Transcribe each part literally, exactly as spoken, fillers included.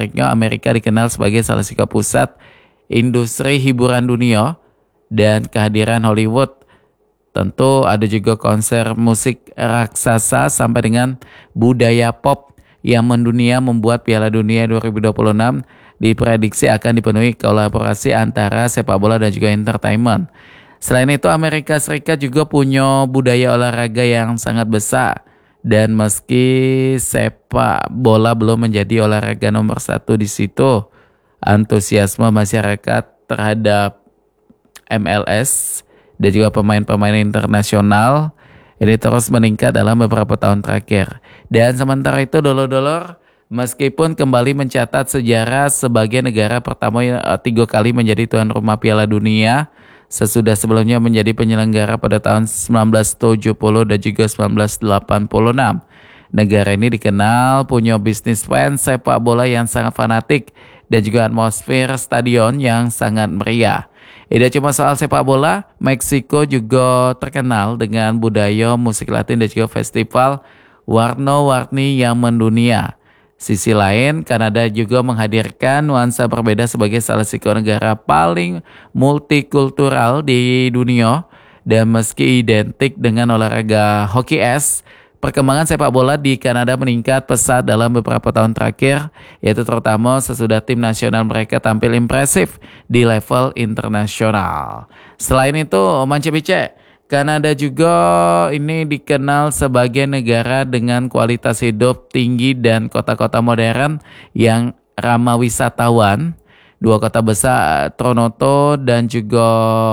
menariknya Amerika dikenal sebagai salah satu pusat industri hiburan dunia dan kehadiran Hollywood. Tentu ada juga konser musik raksasa sampai dengan budaya pop yang mendunia membuat Piala Dunia dua ribu dua puluh enam diprediksi akan dipenuhi kolaborasi antara sepak bola dan juga entertainment. Selain itu Amerika Serikat juga punya budaya olahraga yang sangat besar. Dan meski sepak bola belum menjadi olahraga nomor satu di situ, antusiasme masyarakat terhadap M L S dan juga pemain-pemain internasional ini terus meningkat dalam beberapa tahun terakhir. Dan sementara itu dolor-dolor meskipun kembali mencatat sejarah sebagai negara pertama yang tiga kali menjadi tuan rumah Piala Dunia sesudah sebelumnya menjadi penyelenggara pada tahun sembilan belas tujuh puluh dan juga sembilan belas delapan puluh enam. Negara ini dikenal punya bisnis fans sepak bola yang sangat fanatik dan juga atmosfer stadion yang sangat meriah. Tidak cuma soal sepak bola, Meksiko juga terkenal dengan budaya musik Latin dan juga festival warna-warni yang mendunia. Sisi lain, Kanada juga menghadirkan nuansa berbeda sebagai salah satu negara paling multikultural di dunia. Dan meski identik dengan olahraga hoki es, perkembangan sepak bola di Kanada meningkat pesat dalam beberapa tahun terakhir, yaitu terutama sesudah tim nasional mereka tampil impresif di level internasional. Selain itu, Mance Bice, Kanada juga ini dikenal sebagai negara dengan kualitas hidup tinggi dan kota-kota modern yang ramah wisatawan. Dua kota besar, Toronto dan juga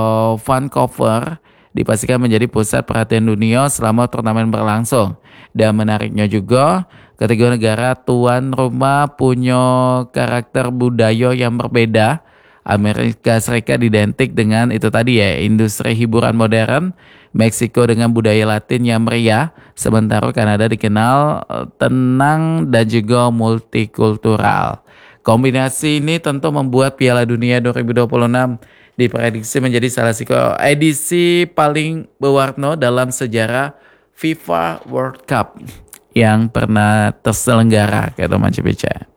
Vancouver, dipastikan menjadi pusat perhatian dunia selama turnamen berlangsung. Dan menariknya juga, ketiga negara tuan rumah punya karakter budaya yang berbeda. Amerika Serikat identik dengan itu tadi ya, industri hiburan modern, Meksiko dengan budaya Latin yang meriah, sementara Kanada dikenal tenang dan juga multikultural. Kombinasi ini tentu membuat Piala Dunia dua ribu dua puluh enam diprediksi menjadi salah satu edisi paling berwarna dalam sejarah FIFA World Cup yang pernah terselenggara, kata Mance Bice.